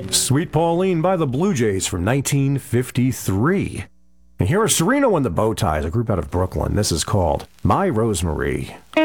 Sweet Pauline by the Blue Jays from 1953. And here are Sereno and the Bowties, a group out of Brooklyn. This is called My Rosemary.